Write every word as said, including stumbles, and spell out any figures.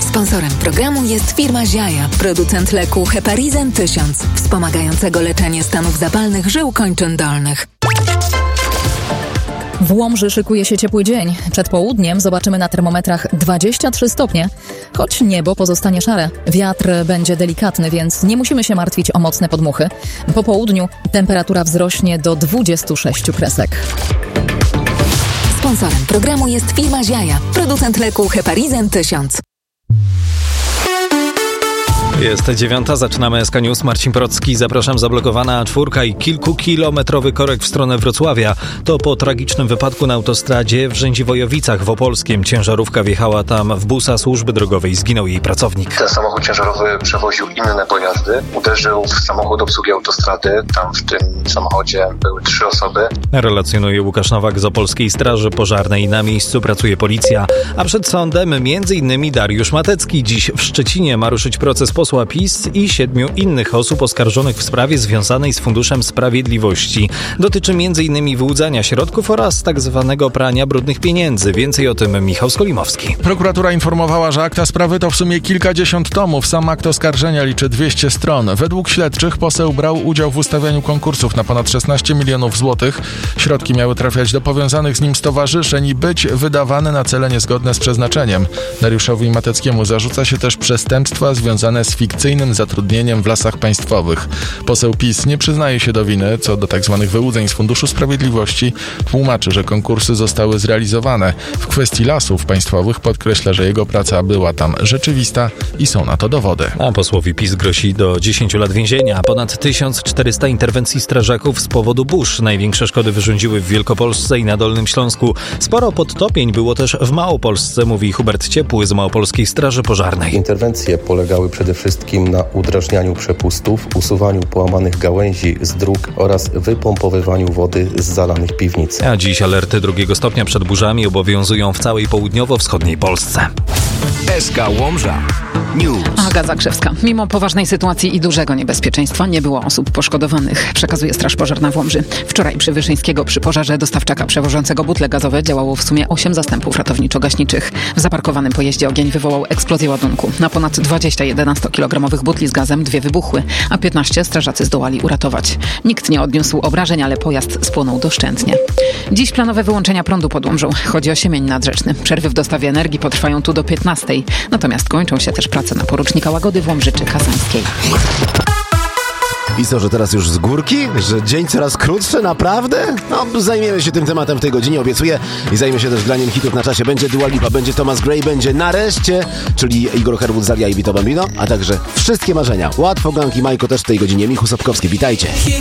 Sponsorem programu jest firma Ziaja, producent leku Heparizan tysiąc, wspomagającego leczenie stanów zapalnych żył kończyn dolnych. W Łomży szykuje się ciepły dzień. Przed południem zobaczymy na termometrach dwadzieścia trzy stopnie, choć niebo pozostanie szare. Wiatr będzie delikatny, więc nie musimy się martwić o mocne podmuchy. Po południu temperatura wzrośnie do dwudziestu sześciu kresek. Sponsorem programu jest firma Ziaja, producent leku Heparizan tysiąc. Jest dziewiąta, zaczynamy S K News. Marcin Procki, zapraszam. Zablokowana czwórka i kilkukilometrowy korek w stronę Wrocławia. To po tragicznym wypadku na autostradzie w Rzędziwojowicach w Opolskiem. Ciężarówka wjechała tam w busa służby drogowej. Zginął jej pracownik. Ten samochód ciężarowy przewoził inne pojazdy. Uderzył w samochód obsługi autostrady. Tam w tym samochodzie były trzy osoby. Relacjonuje Łukasz Nowak z Opolskiej Straży Pożarnej. Na miejscu pracuje policja. A przed sądem między innymi Dariusz Matecki. Dziś w Szczecinie ma ruszyć proces posła PiS i siedmiu innych osób oskarżonych w sprawie związanej z Funduszem Sprawiedliwości. Dotyczy między innymi wyłudzania środków oraz tak zwanego prania brudnych pieniędzy. Więcej o tym Michał Skolimowski. Prokuratura informowała, że akta sprawy to w sumie kilkadziesiąt tomów. Sam akt oskarżenia liczy dwieście stron. Według śledczych poseł brał udział w ustawianiu konkursów na ponad szesnaście milionów złotych. Środki miały trafiać do powiązanych z nim stowarzyszeń i być wydawane na cele niezgodne z przeznaczeniem. Dariuszowi Mateckiemu zarzuca się też przestępstwa związane z fikcyjnym zatrudnieniem w Lasach Państwowych. Poseł PiS nie przyznaje się do winy co do tzw. wyłudzeń z Funduszu Sprawiedliwości. Tłumaczy, że konkursy zostały zrealizowane. W kwestii Lasów Państwowych podkreśla, że jego praca była tam rzeczywista i są na to dowody. A posłowi PiS grozi do dziesięciu lat więzienia. Ponad tysiąc czterysta interwencji strażaków z powodu burz. Największe szkody wyrządziły w Wielkopolsce i na Dolnym Śląsku. Sporo podtopień było też w Małopolsce, mówi Hubert Ciepły z Małopolskiej Straży Pożarnej. Interwencje polegały przede wszystkim na udrażnianiu przepustów, usuwaniu połamanych gałęzi z dróg oraz wypompowywaniu wody z zalanych piwnic. A dziś alerty drugiego stopnia przed burzami obowiązują w całej południowo-wschodniej Polsce. S K Łomża News. Aga Zakrzewska. Mimo poważnej sytuacji i dużego niebezpieczeństwa nie było osób poszkodowanych, przekazuje Straż Pożarna w Łomży. Wczoraj przy Wyszyńskiego przy pożarze dostawczaka przewożącego butle gazowe działało w sumie osiem zastępów ratowniczo-gaśniczych. W zaparkowanym pojeździe ogień wywołał eksplozję ładunku. Na ponad dwadzieścia jedenastokilogramowych butli z gazem dwie wybuchły, a piętnaście strażacy zdołali uratować. Nikt nie odniósł obrażeń, ale pojazd spłonął doszczętnie. Dziś planowe wyłączenia prądu pod Łomżą. Chodzi o Siemień Nadrzeczny. Przerwy w dostawie energii potrwają tu do piętnastej. Natomiast kończą się też prace na Porucznika Łagody w Łomżyczy Kasańskiej. I co, że teraz już z górki? Że dzień coraz krótszy? Naprawdę? No, zajmiemy się tym tematem w tej godzinie, obiecuję. I zajmę się też graniem hitów na czasie. Będzie Dua Lipa, będzie Thomas Gray, będzie Nareszcie, czyli Igor Herwód, Zalia i Vito Bambino, a także Wszystkie Marzenia. Łatwo, Ganki, Majko też w tej godzinie. Michu Sobkowski, witajcie.